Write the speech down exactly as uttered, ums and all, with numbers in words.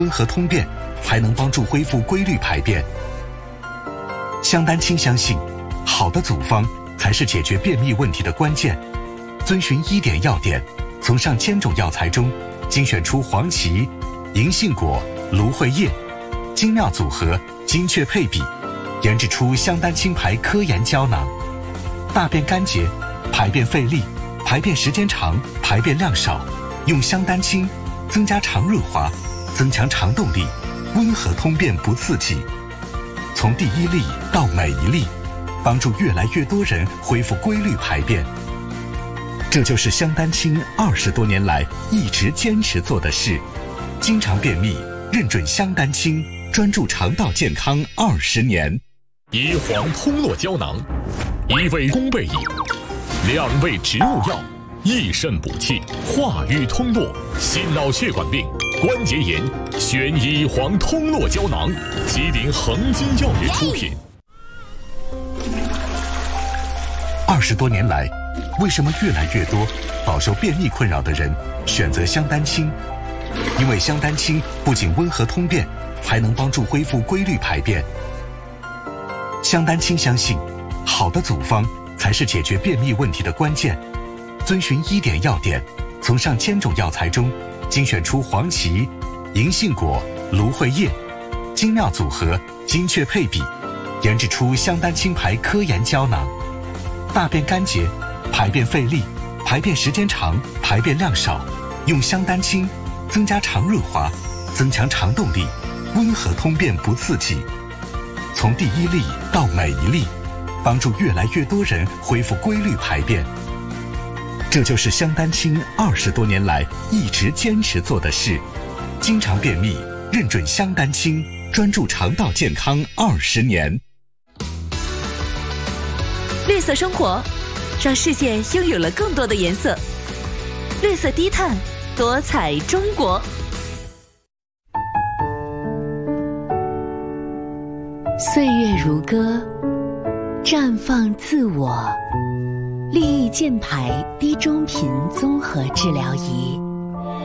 温和通便，还能帮助恢复规律排便。香丹青相信，好的组方才是解决便秘问题的关键。遵循医典要点，从上千种药材中精选出黄芪、银杏果、芦荟叶，精妙组合，精确配比，研制出香丹青牌科研胶囊。大便干结，排便费力，排便时间长，排便量少，用香丹青增加肠润滑，增强肠动力，温和通便不刺激。从第一粒到每一粒，帮助越来越多人恢复规律排便。这就是香丹青二十多年来一直坚持做的事。经常便秘，认准香丹青，专注肠道健康二十年。 乙黄通络胶囊，一味宫贝饮，两味植物药，益肾补气，化瘀通络，心脑血管病、关节炎，选乙黄通络胶囊，吉林恒金药业出品。 二十多年来，为什么越来越多饱受便秘困扰的人选择香丹青？因为香丹青不仅温和通便，还能帮助恢复规律排便。香丹青相信，好的组方才是解决便秘问题的关键。遵循医典要点，从上千种药材中精选出黄芪、银杏果、芦荟叶，精妙组合，精确配比，研制出香丹青牌科研胶囊。大便干结，排便费力，排便时间长，排便量少，用香丹青增加肠润滑，增强肠动力，温和通便不刺激。从第一粒到每一粒，帮助越来越多人恢复规律排便。这就是香丹青二十多年来一直坚持做的事。经常便秘，认准香丹青，专注肠道健康二十年。 绿色生活，让世界拥有了更多的颜色。绿色低碳，多彩中国。岁月如歌，绽放自我。利益健牌低中频综合治疗仪。